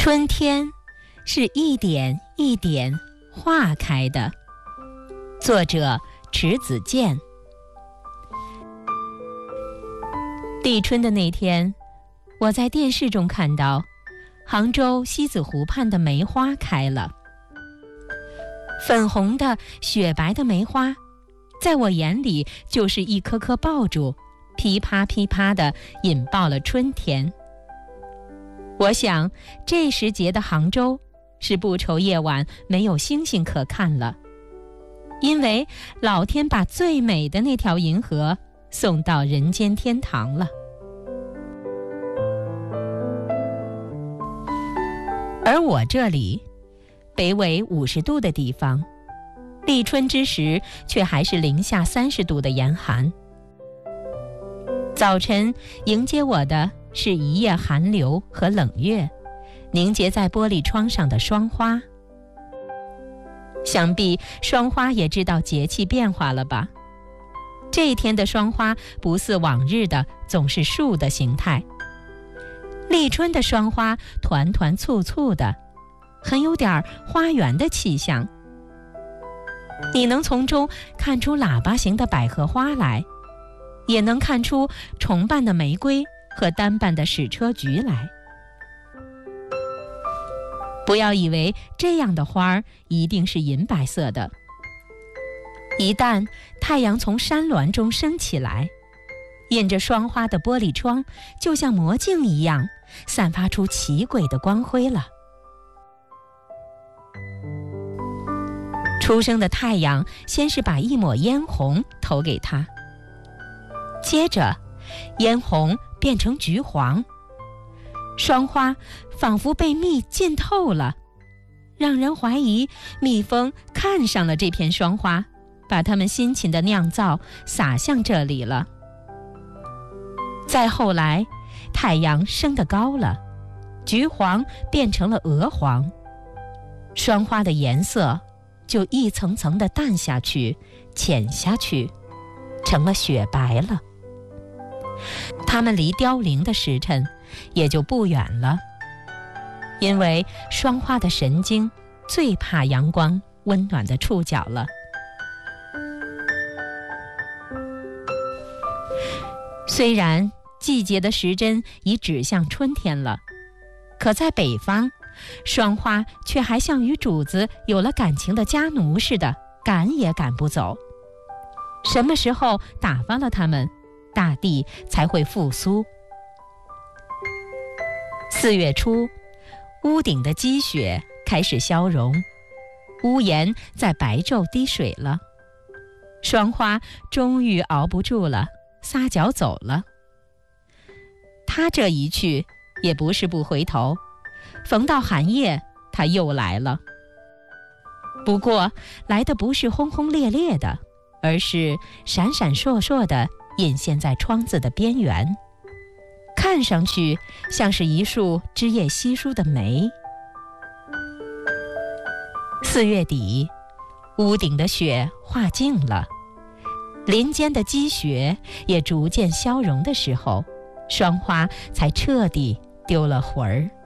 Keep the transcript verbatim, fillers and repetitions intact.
春天是一点一点化开的。作者迟子建。立春的那天，我在电视中看到杭州西子湖畔的梅花开了。粉红的雪白的梅花，在我眼里就是一颗颗爆竹，噼啪噼啪地引爆了春天。我想这时节的杭州是不愁夜晚没有星星可看了，因为老天把最美的那条银河送到人间天堂了。而我这里北纬五十度的地方，立春之时却还是零下三十度的严寒。早晨迎接我的是一夜寒流和冷月，凝结在玻璃窗上的霜花。想必霜花也知道节气变化了吧？这一天的霜花不似往日的总是树的形态，立春的霜花团团簇簇的，很有点花园的气象。你能从中看出喇叭形的百合花来，也能看出重瓣的玫瑰和单瓣的矢车菊来。不要以为这样的花儿一定是银白色的，一旦太阳从山峦中升起来，映着霜花的玻璃窗就像魔镜一样，散发出奇诡的光辉了。初升的太阳先是把一抹嫣红投给它，接着嫣红变成橘黄，霜花仿佛被蜜浸透了，让人怀疑蜜蜂看上了这片霜花，把它们辛勤的酿造洒向这里了。再后来太阳升得高了，橘黄变成了鹅黄，霜花的颜色就一层层的淡下去，浅下去，成了雪白了。它们离凋零的时辰也就不远了，因为霜花的神经最怕阳光温暖的触角了。虽然季节的时针已指向春天了，可在北方，霜花却还像与主子有了感情的家奴似的，赶也赶不走。什么时候打发了它们，大地才会复苏。四月初，屋顶的积雪开始消融，屋檐在白昼滴水了，霜花终于熬不住了，撒脚走了。他这一去也不是不回头，逢到寒夜他又来了。不过来的不是轰轰烈烈的，而是闪闪烁烁的隐现在窗子的边缘，看上去像是一束枝叶稀疏的梅。四月底，屋顶的雪化尽了，林间的积雪也逐渐消融的时候，霜花才彻底丢了魂儿。